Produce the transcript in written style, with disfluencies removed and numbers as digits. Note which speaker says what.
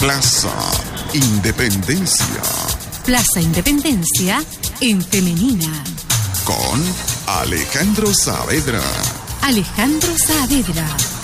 Speaker 1: Plaza Independencia.
Speaker 2: Plaza Independencia en femenina.
Speaker 1: Con Alejandro Saavedra.
Speaker 2: Alejandro Saavedra.